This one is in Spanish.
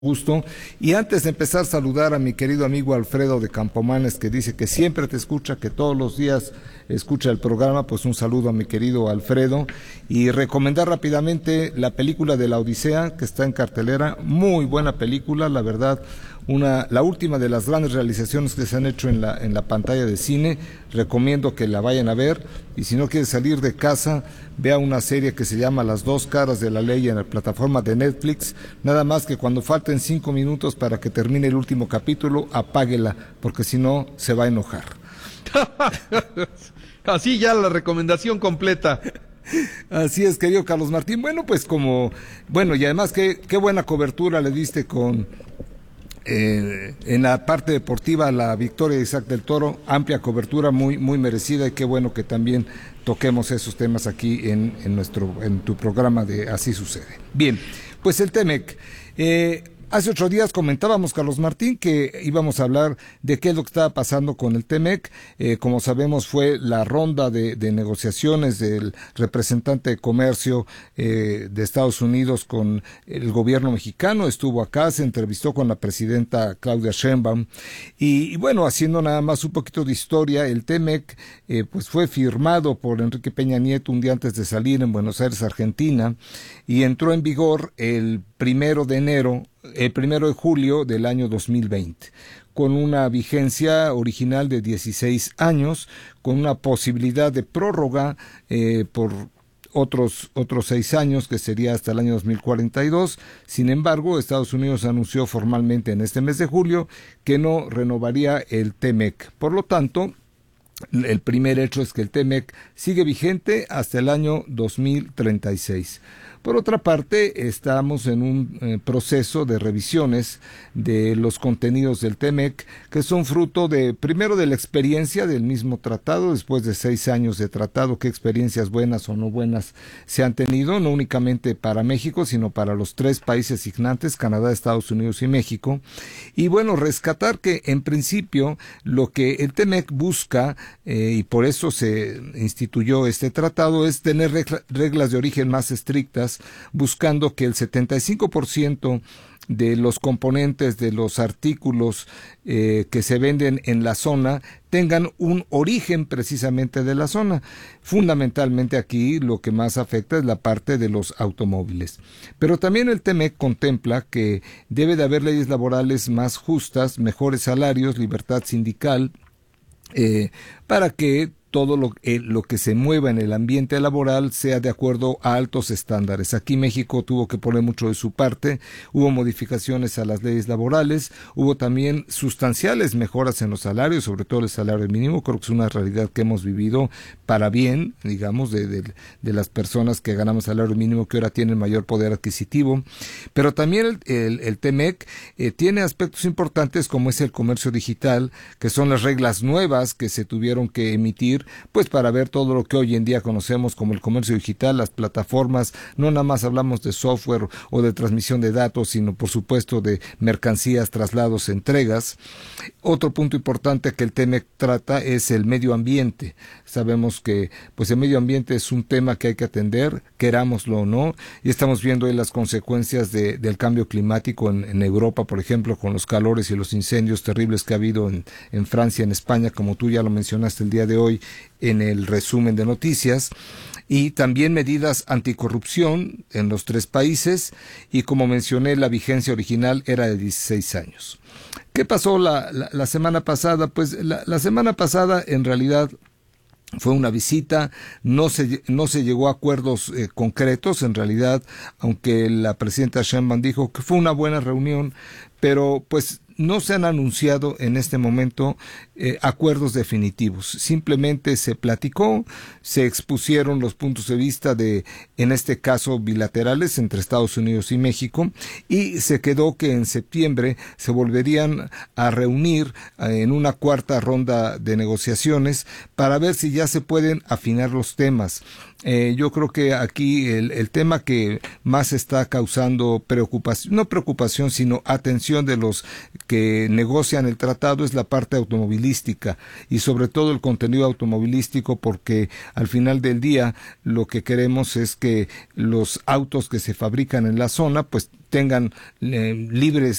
Gusto. Y antes de empezar, saludar a mi querido amigo Alfredo de Campomanes, que dice que siempre te escucha, que todos los días escucha el programa. Pues un saludo a mi querido Alfredo. Y recomendar rápidamente la película de la Odisea, que está en cartelera. Muy buena película, la verdad. La última de las grandes realizaciones que se han hecho en la pantalla de cine. Recomiendo que la vayan a ver. Y si no quieres salir de casa, vea una serie que se llama Las dos caras de la ley en la plataforma de Netflix. Nada más que cuando falten 5 minutos para que termine el último capítulo, apáguela, porque si no se va a enojar. Así ya la recomendación completa. Así es, querido Carlos Martín. Y además qué buena cobertura le diste en la parte deportiva, la victoria de Isaac del Toro. Amplia cobertura, muy merecida, y qué bueno que también toquemos esos temas aquí en tu programa de Así Sucede. Bien, pues el TEMEC. Hace 8 días comentábamos, Carlos Martín, que íbamos a hablar de qué es lo que estaba pasando con el TEMEC. Como sabemos, fue la ronda de negociaciones del representante de comercio de Estados Unidos con el gobierno mexicano. Estuvo acá, se entrevistó con la presidenta Claudia Sheinbaum. Y bueno, haciendo nada más un poquito de historia, el TEMEC pues fue firmado por Enrique Peña Nieto un día antes de salir en Buenos Aires, Argentina, y entró en vigor el 1 de julio del año 2020, con una vigencia original de 16 años, con una posibilidad de prórroga por otros 6 años, que sería hasta el año 2042. Sin embargo, Estados Unidos anunció formalmente en este mes de julio que no renovaría el TEMEC. Por lo tanto, el primer hecho es que el TEMEC sigue vigente hasta el año 2036. Por otra parte, estamos en un proceso de revisiones de los contenidos del TEMEC, que son fruto primero de la experiencia del mismo tratado. Después de 6 años de tratado, qué experiencias buenas o no buenas se han tenido, no únicamente para México, sino para los 3 países signantes, Canadá, Estados Unidos y México. Y bueno, rescatar que en principio lo que el TEMEC busca, y por eso se instituyó este tratado, es tener reglas de origen más estrictas, buscando que el 75% de los componentes de los artículos que se venden en la zona tengan un origen precisamente de la zona. Fundamentalmente aquí lo que más afecta es la parte de los automóviles. Pero también el TEMEC contempla que debe de haber leyes laborales más justas, mejores salarios, libertad sindical, para que todo lo que se mueva en el ambiente laboral sea de acuerdo a altos estándares. Aquí México tuvo que poner mucho de su parte, hubo modificaciones a las leyes laborales, hubo también sustanciales mejoras en los salarios, sobre todo el salario mínimo. Creo que es una realidad que hemos vivido para bien, digamos, de las personas que ganamos salario mínimo, que ahora tienen mayor poder adquisitivo. Pero también el TEMEC tiene aspectos importantes, como es el comercio digital, que son las reglas nuevas que se tuvieron que emitir, pues para ver todo lo que hoy en día conocemos como el comercio digital, las plataformas. No nada más hablamos de software o de transmisión de datos, sino por supuesto de mercancías, traslados, entregas. Otro punto importante que el TEMEC trata es el medio ambiente. Sabemos que pues el medio ambiente es un tema que hay que atender, querámoslo o no, y estamos viendo ahí las consecuencias del cambio climático en Europa, por ejemplo, con los calores y los incendios terribles que ha habido en Francia, en España, como tú ya lo mencionaste el día de hoy en el resumen de noticias. Y también medidas anticorrupción en los 3 países, y como mencioné, la vigencia original era de 16 años. ¿Qué pasó la semana pasada? Pues la semana pasada en realidad fue una visita, no se llegó a acuerdos concretos en realidad, aunque la presidenta Sheinbaum dijo que fue una buena reunión, pero pues no se han anunciado en este momento acuerdos definitivos. Simplemente se platicó, se expusieron los puntos de vista en este caso, bilaterales entre Estados Unidos y México, y se quedó que en septiembre se volverían a reunir en una 4ª ronda de negociaciones para ver si ya se pueden afinar los temas. Yo creo que aquí el tema que más está causando preocupación, no preocupación, sino atención de los que negocian el tratado es la parte automovilística y sobre todo el contenido automovilístico, porque al final del día lo que queremos es que los autos que se fabrican en la zona pues tengan libres